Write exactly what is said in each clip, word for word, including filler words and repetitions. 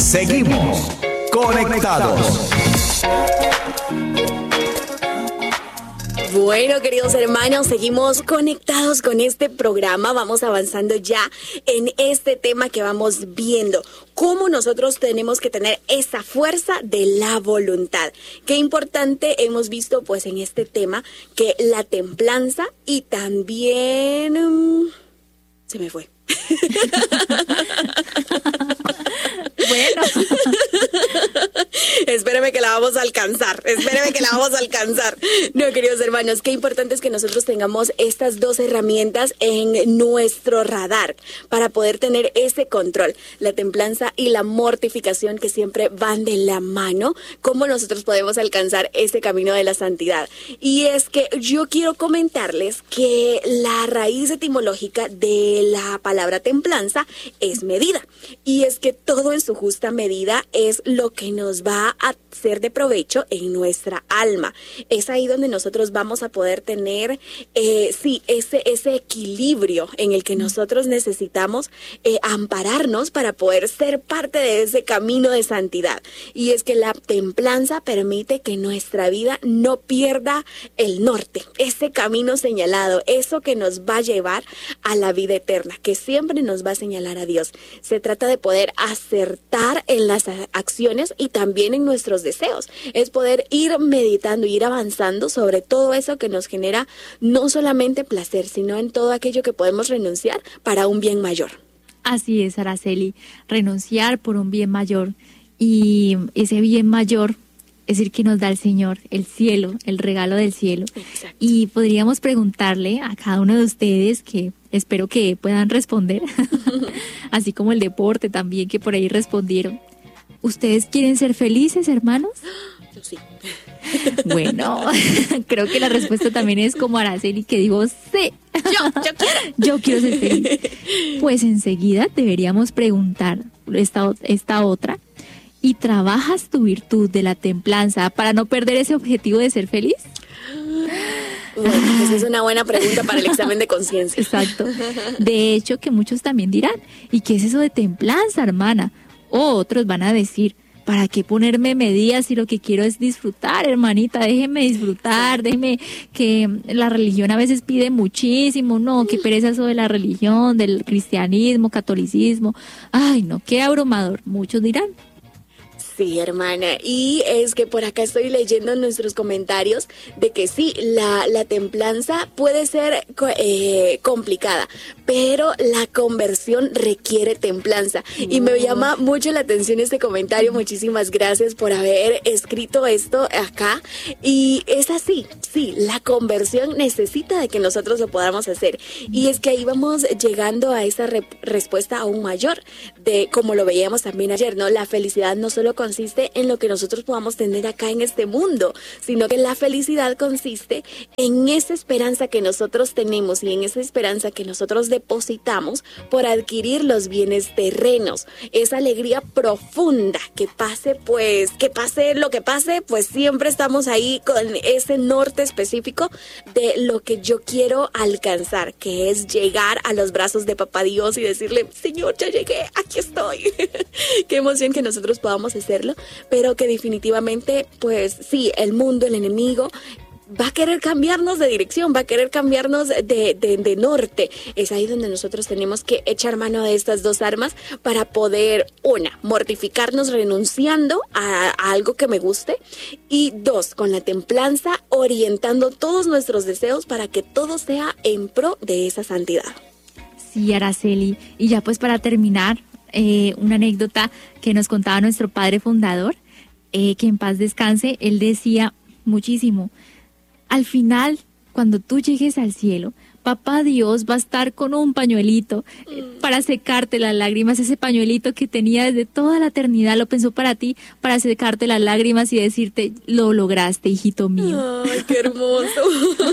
Seguimos conectados. Bueno, queridos hermanos, seguimos conectados con este programa. Vamos avanzando ya en este tema que vamos viendo. Cómo nosotros tenemos que tener esa fuerza de la voluntad. Qué importante hemos visto pues en este tema que la templanza y también... Um, se me fue. Bueno. Espérame que la vamos a alcanzar, espérame que la vamos a alcanzar. No, queridos hermanos, qué importante es que nosotros tengamos estas dos herramientas en nuestro radar para poder tener ese control, la templanza y la mortificación que siempre van de la mano, cómo nosotros podemos alcanzar ese camino de la santidad. Y es que yo quiero comentarles que la raíz etimológica de la palabra templanza es medida, y es que todo en su justa medida es lo que nos va a ser de provecho en nuestra alma. Es ahí donde nosotros vamos a poder tener, eh, sí, ese, ese equilibrio en el que nosotros necesitamos eh, ampararnos para poder ser parte de ese camino de santidad. Y es que la templanza permite que nuestra vida no pierda el norte, ese camino señalado, eso que nos va a llevar a la vida eterna, que siempre nos va a señalar a Dios. Se trata de poder acertar en las acciones y también en nuestros deseos. Es poder ir meditando, ir avanzando sobre todo eso que nos genera no solamente placer, sino en todo aquello que podemos renunciar para un bien mayor. Así es, Araceli, renunciar por un bien mayor, y ese bien mayor es el que nos da el Señor, el cielo, el regalo del cielo. Exacto. Y podríamos preguntarle a cada uno de ustedes, que espero que puedan responder, así como el deporte también, que por ahí respondieron. ¿Ustedes quieren ser felices, hermanos? Yo sí. Bueno, creo que la respuesta también es como Araceli, que digo, sí. Yo, yo quiero. Yo quiero ser feliz. Pues enseguida deberíamos preguntar esta, esta otra. ¿Y trabajas tu virtud de la templanza para no perder ese objetivo de ser feliz? Bueno, esa es una buena pregunta para el examen de conciencia. Exacto. De hecho, que muchos también dirán, ¿y qué es eso de templanza, hermana? O otros van a decir, ¿para qué ponerme medidas si lo que quiero es disfrutar, hermanita? Déjeme disfrutar, déjeme, que la religión a veces pide muchísimo, no, qué pereza eso de la religión, del cristianismo, catolicismo. Ay, no, qué abrumador, muchos dirán. Sí, hermana, y es que por acá estoy leyendo en nuestros comentarios de que sí, la, la templanza puede ser eh, complicada, pero la conversión requiere templanza. Y me llama mucho la atención este comentario. Muchísimas gracias por haber escrito esto acá. Y es así, sí, la conversión necesita de que nosotros lo podamos hacer. Y es que ahí vamos llegando a esa re- respuesta aún mayor, de como lo veíamos también ayer, ¿no? La felicidad no solo consiste en lo que nosotros podamos tener acá en este mundo, sino que la felicidad consiste en esa esperanza que nosotros tenemos y en esa esperanza que nosotros depositamos por adquirir los bienes terrenos, esa alegría profunda, que pase pues, que pase lo que pase, pues siempre estamos ahí con ese norte específico de lo que yo quiero alcanzar, que es llegar a los brazos de Papá Dios y decirle, Señor, ya llegué, aquí estoy. Qué emoción que nosotros podamos hacerlo, pero que definitivamente, pues sí, el mundo, el enemigo, va a querer cambiarnos de dirección, va a querer cambiarnos de, de, de norte. Es ahí donde nosotros tenemos que echar mano de estas dos armas para poder, una, mortificarnos renunciando a, a algo que me guste, y dos, con la templanza, orientando todos nuestros deseos para que todo sea en pro de esa santidad. Sí, Araceli. Y ya pues para terminar, eh, una anécdota que nos contaba nuestro padre fundador, eh, que en paz descanse. Él decía muchísimo, al final, cuando tú llegues al cielo, Papá Dios va a estar con un pañuelito eh, para secarte las lágrimas, ese pañuelito que tenía desde toda la eternidad, lo pensó para ti, para secarte las lágrimas y decirte, lo lograste, hijito mío. Ay, qué hermoso.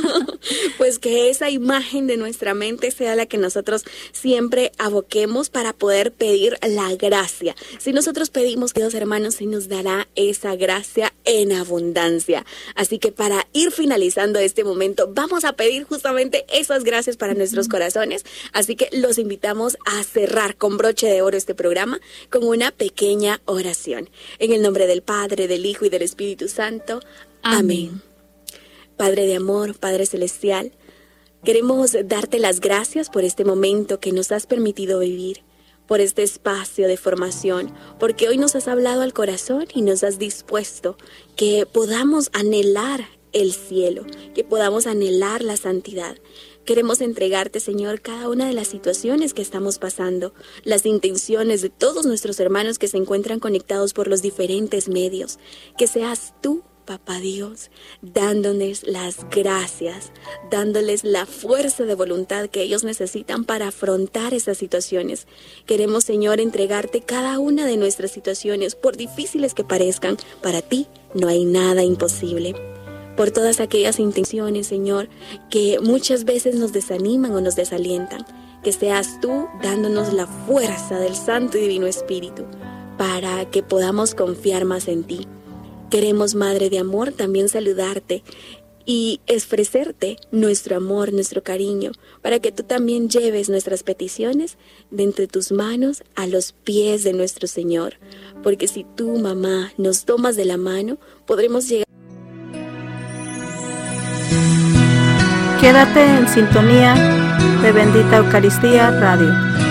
Pues que esa imagen de nuestra mente sea la que nosotros siempre aboquemos para poder pedir la gracia. Si nosotros pedimos, Dios, hermanos, se nos dará esa gracia en abundancia. Así que para ir finalizando este momento, vamos a pedir justamente esas nuevas gracias para nuestros corazones. Así que los invitamos a cerrar con broche de oro este programa con una pequeña oración. En el nombre del Padre, del Hijo y del Espíritu Santo. Amén. Amén. Padre de amor, Padre celestial, queremos darte las gracias por este momento que nos has permitido vivir, por este espacio de formación, porque hoy nos has hablado al corazón y nos has dispuesto que podamos anhelar el cielo, que podamos anhelar la santidad. Queremos entregarte, Señor, cada una de las situaciones que estamos pasando, las intenciones de todos nuestros hermanos que se encuentran conectados por los diferentes medios. Que seas tú, Papá Dios, dándoles las gracias, dándoles la fuerza de voluntad que ellos necesitan para afrontar esas situaciones. Queremos, Señor, entregarte cada una de nuestras situaciones, por difíciles que parezcan. Para ti no hay nada imposible. Por todas aquellas intenciones, Señor, que muchas veces nos desaniman o nos desalientan, que seas tú dándonos la fuerza del Santo y Divino Espíritu para que podamos confiar más en ti. Queremos, Madre de Amor, también saludarte y ofrecerte nuestro amor, nuestro cariño, para que tú también lleves nuestras peticiones de entre tus manos a los pies de nuestro Señor. Porque si tú, mamá, nos tomas de la mano, podremos llegar. Quédate en sintonía de Bendita Eucaristía Radio.